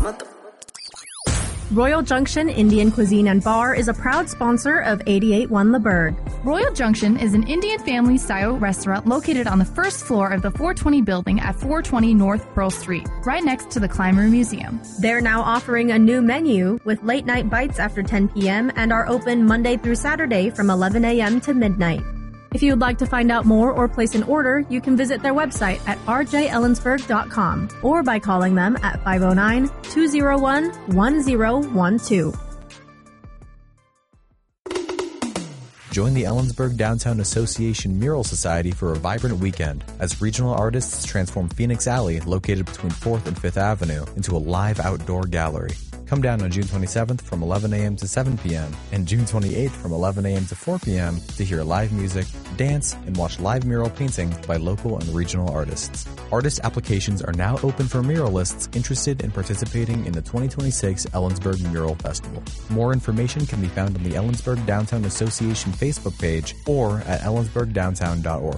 Royal Junction Indian Cuisine and Bar is a proud sponsor of 88.1 The Berg. Royal Junction is an Indian family-style restaurant located on the first floor of the 420 building at 420 North Pearl Street, right next to the Clymer Museum. They're now offering a new menu with late-night bites after 10 p.m. and are open Monday through Saturday from 11 a.m. to midnight. If you would like to find out more or place an order, you can visit their website at rjellensburg.com or by calling them at 509-201-1012. Join the Ellensburg Downtown Association Mural Society for a vibrant weekend as regional artists transform Phoenix Alley, located between 4th and 5th Avenue, into a live outdoor gallery. Come down on June 27th from 11 a.m. to 7 p.m. and June 28th from 11 a.m. to 4 p.m. to hear live music, dance, and watch live mural painting by local and regional artists. Artist applications are now open for muralists interested in participating in the 2026 Ellensburg Mural Festival. More information can be found on the Ellensburg Downtown Association Facebook page or at ellensburgdowntown.org.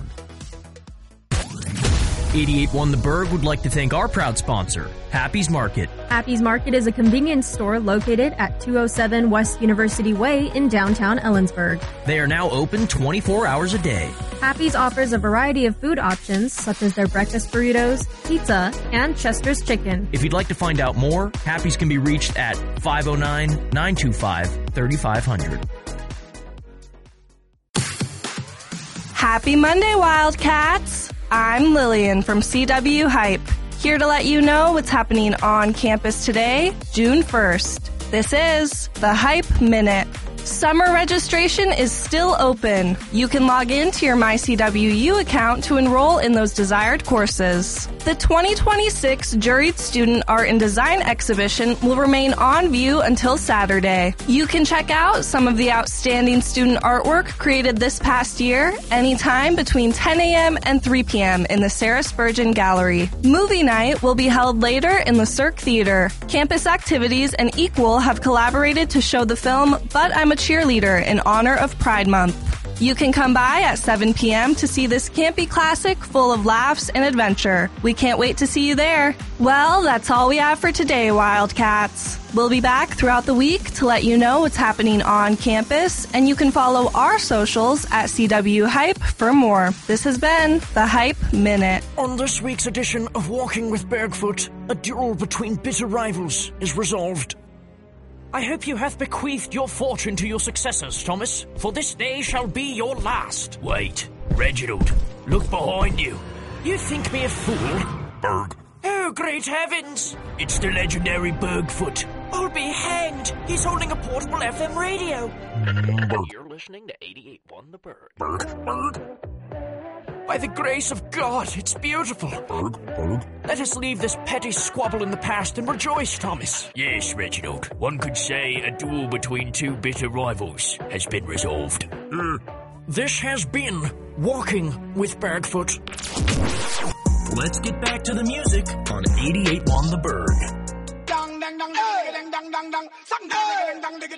88.1 The Berg would like to thank our proud sponsor, Happy's Market. Happy's Market is a convenience store located at 207 West University Way in downtown Ellensburg. They are now open 24 hours a day. Happy's offers a variety of food options such as their breakfast burritos, pizza, and Chester's chicken. If you'd like to find out more, Happy's can be reached at 509-925-3500. Happy Monday, Wildcats! I'm Lillian from CW Hype, here to let you know what's happening on campus today, June 1st. This is the Hype Minute. Summer registration is still open. You can log in to your MyCWU account to enroll in those desired courses. The 2026 Juried Student Art and Design exhibition will remain on view until Saturday. You can check out some of the outstanding student artwork created this past year anytime between 10 a.m. and 3 p.m. in the Sarah Spurgeon Gallery. Movie night will be held later in the Cirque Theater. Campus Activities and Equal have collaborated to show the film But I'm a Cheerleader in honor of Pride Month. You can come by at 7 p.m. to see this campy classic full of laughs and adventure. We can't wait to see you there. Well, that's all we have for today, Wildcats. We'll be back throughout the week to let you know what's happening on campus, and you can follow our socials at CW Hype for more. This has been the Hype Minute. On this week's edition of Walking with Bergfoot, a duel between bitter rivals is resolved. I hope you hath bequeathed your fortune to your successors, Thomas, for this day shall be your last. Wait, Reginald, look behind you. You think me a fool? Berg. Oh, great heavens! It's the legendary Bergfoot. I'll be hanged! He's holding a portable FM radio. Berg. You're listening to 88.1 The Berg. Berg. Berg. By the grace of God, it's beautiful. Berg. Berg. Let us leave this petty squabble in the past and rejoice, Thomas. Yes, Reginald. One could say a duel between two bitter rivals has been resolved. This has been Walking with Bergfoot. Let's get back to the music on 88.1 The Berg.